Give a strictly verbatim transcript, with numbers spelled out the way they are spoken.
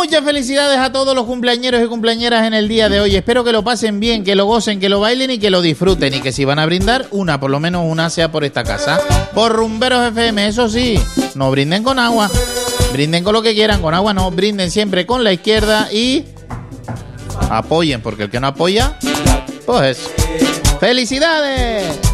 Muchas felicidades a todos los cumpleañeros y cumpleañeras en el día de hoy. Espero que lo pasen bien, que lo gocen, que lo bailen y que lo disfruten. Y que si van a brindar, una, por lo menos una sea por esta casa. Por Rumberos F M, eso sí, no brinden con agua. Brinden con lo que quieran, con agua no. Brinden siempre con la izquierda y apoyen, porque el que no apoya, pues eso. ¡Felicidades!